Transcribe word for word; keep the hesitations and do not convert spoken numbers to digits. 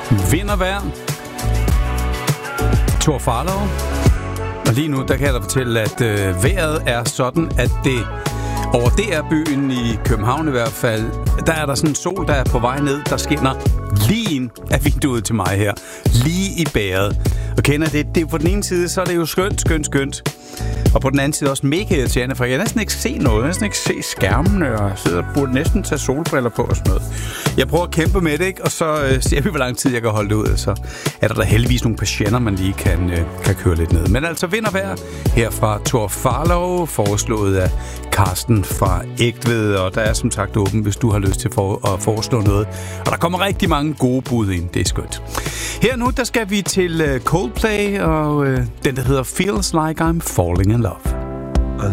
Vind og vejr. Thor Farlov. Og lige nu, der kan jeg da fortælle, at øh, vejret er sådan, at det over D R-byen i København i hvert fald, der er der sådan en sol, der er på vej ned, der skinner lige ind af vinduet til mig her. Lige i bæret. Og kender det, det er på den ene side, så er det jo skønt, skønt, skønt. Og på den anden side også mega irriterende, for jeg kan næsten ikke se noget. Jeg kan næsten ikke se skærmen, og jeg sidder og burde næsten tage solbriller på og sådan noget. Jeg prøver at kæmpe med det, ikke? Og så øh, ser vi, hvor lang tid jeg kan holde det ud. Så er der da heldigvis nogle patienter, man lige kan, øh, kan køre lidt ned. Men altså vind og vejr her fra Thor Farlov, foreslået af Carsten fra Ægtved. Og der er som sagt åben, hvis du har lyst til for, at foreslå noget. Og der kommer rigtig mange gode bud ind. Det er skønt. Her nu, der skal vi til øh, Coldplay, og øh, den, der hedder Feels Like I'm Falling in Love.